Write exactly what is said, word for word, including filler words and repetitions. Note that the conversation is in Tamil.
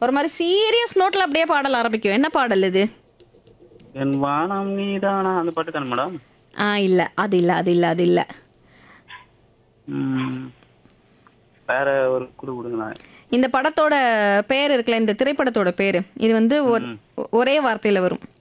ஒரு மாதிரி சீரியஸ் நோட்ல அப்படியே பாடல் ஆரம்பிக்கும். என்ன பாடல் இது? என் வானம் நீதானா அந்த பாட்டு தானே மேடம்? ஆ இல்ல அது இல்ல அது இல்ல அது இல்ல. ம், வேற ஒரு குழு கொடுங்களேன். இந்த படத்தோட பேர் இருக்குல்ல, இந்த திரைப்படத்தோட பேரு இது வந்து ஒரு- ம், ஒரே வார்த்தையில வரும்.